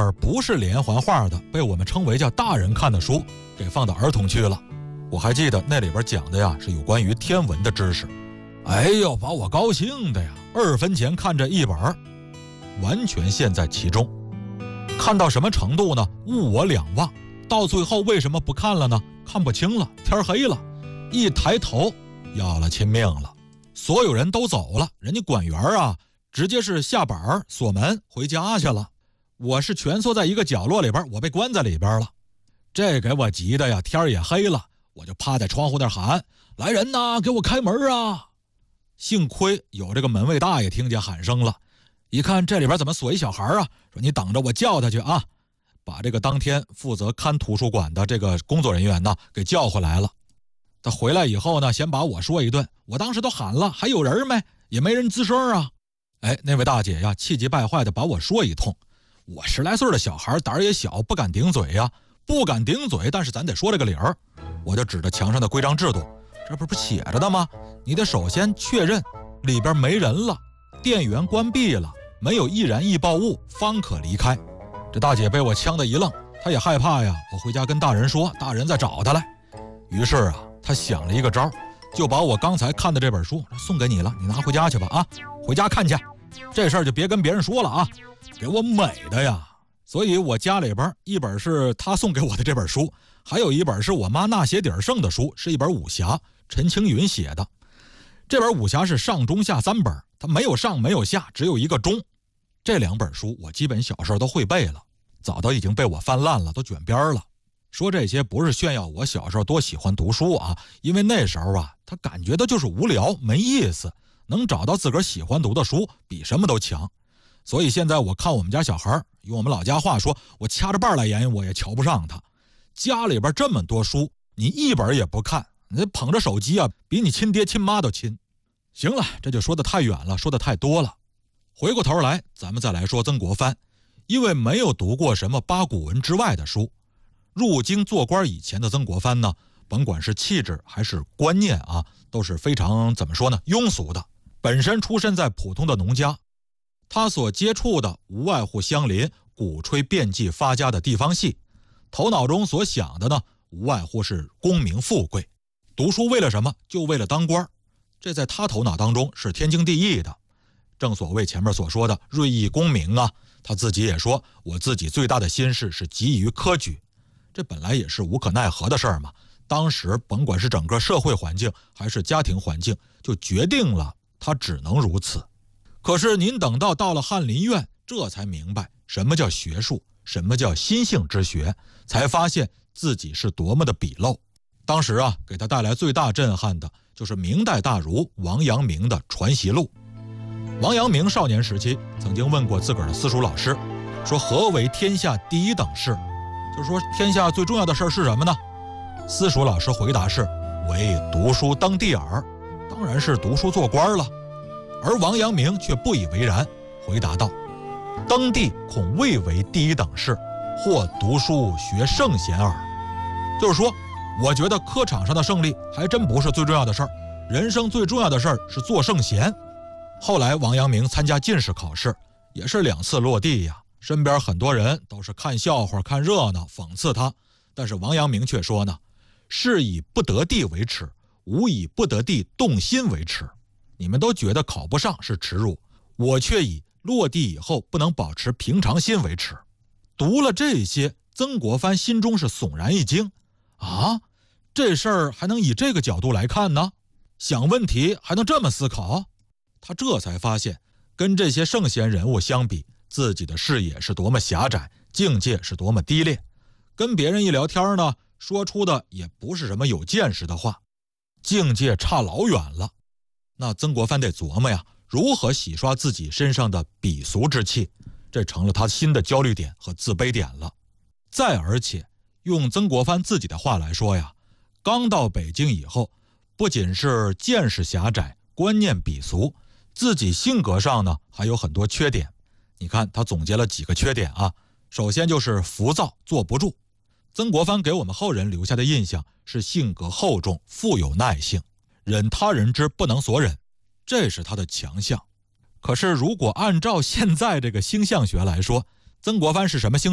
本不是连环画的，被我们称为叫大人看的书给放到儿童区了。我还记得那里边讲的呀是有关于天文的知识，哎呦，把我高兴的呀，2分钱看这一本，完全陷在其中。看到什么程度呢？物我两忘，到最后为什么不看了呢？看不清了，天黑了，一抬头要了亲命了。所有人都走了，人家管员啊直接是下板锁门回家去了。我是蜷缩在一个角落里边，我被关在里边了。这给我急的呀，天也黑了，我就趴在窗户那喊：来人呐，给我开门啊！幸亏有这个门卫大爷听见喊声了，一看这里边怎么锁一小孩啊，说你等着我叫他去啊，把这个当天负责看图书馆的这个工作人员呢给叫回来了。他回来以后呢，先把我说一顿，我当时都喊了，还有人没？也没人吱声啊。哎，那位大姐呀，气急败坏的把我说一通。我10来岁的小孩，胆儿也小，不敢顶嘴呀，不敢顶嘴，但是咱得说这个理儿。我就指着墙上的规章制度，这不写着的吗？你得首先确认里边没人了，电源关闭了，没有易燃易爆物，方可离开。这大姐被我呛得一愣，她也害怕呀，我回家跟大人说，大人在找她来。于是啊，她想了一个招，就把我刚才看的这本书送给你了，你拿回家去吧啊，回家看去，这事儿就别跟别人说了啊，给我美的呀。所以我家里边一本是她送给我的这本书，还有一本是我妈那些底儿剩的书，是一本武侠，陈青云写的。这本武侠是上中下3本，它没有上没有下，只有一个中。这2本书我基本小时候都会背了，早都已经被我翻烂了，都卷边了。说这些不是炫耀我小时候多喜欢读书啊，因为那时候啊，他感觉的就是无聊没意思，能找到自个儿喜欢读的书比什么都强。所以现在我看我们家小孩，用我们老家话说，我掐着瓣来言我也瞧不上他。家里边这么多书，你一本也不看，你捧着手机啊，比你亲爹亲妈都亲。行了，这就说得太远了，说得太多了。回过头来，咱们再来说曾国藩。因为没有读过什么八股文之外的书，入京做官以前的曾国藩呢，甭管是气质还是观念啊，都是非常怎么说呢，庸俗的。本身出身在普通的农家，他所接触的无外乎乡邻鼓吹遍地发家的地方戏，头脑中所想的呢，无外乎是功名富贵。读书为了什么？就为了当官，这在他头脑当中是天经地义的。正所谓前面所说的锐意功名啊，他自己也说，我自己最大的心事是急于科举，这本来也是无可奈何的事儿嘛。当时甭管是整个社会环境还是家庭环境，就决定了他只能如此。可是您等到了翰林院，这才明白什么叫学术，什么叫心性之学，才发现自己是多么的鄙陋。当时啊，给他带来最大震撼的就是明代大儒王阳明的传习录。王阳明少年时期曾经问过自个儿的私塾老师，说何为天下第一等事？就是说天下最重要的事是什么呢？私塾老师回答是为读书登第耳，当然是读书做官了。而王阳明却不以为然，回答道，登第恐未为第一等事，或读书学圣贤耳。就是说，我觉得科场上的胜利还真不是最重要的事儿，人生最重要的事儿是做圣贤。后来王阳明参加进士考试，也是2次落地呀，身边很多人都是看笑话看热闹讽刺他，但是王阳明却说呢，是以不得第为耻，无以不得第动心为耻。你们都觉得考不上是耻辱，我却以落地以后不能保持平常心为耻。读了这些，曾国藩心中是悚然一惊啊，这事儿还能以这个角度来看呢？想问题还能这么思考？他这才发现，跟这些圣贤人物相比，自己的视野是多么狭窄，境界是多么低劣。跟别人一聊天呢，说出的也不是什么有见识的话，境界差老远了。那曾国藩得琢磨呀，如何洗刷自己身上的鄙俗之气，这成了他新的焦虑点和自卑点了。再而且，用曾国藩自己的话来说呀，刚到北京以后，不仅是见识狭窄，观念鄙俗，自己性格上呢还有很多缺点。你看他总结了几个缺点啊，首先就是浮躁，坐不住。曾国藩给我们后人留下的印象是性格厚重，富有耐性，忍他人之不能所忍，这是他的强项。可是如果按照现在这个星象学来说，曾国藩是什么星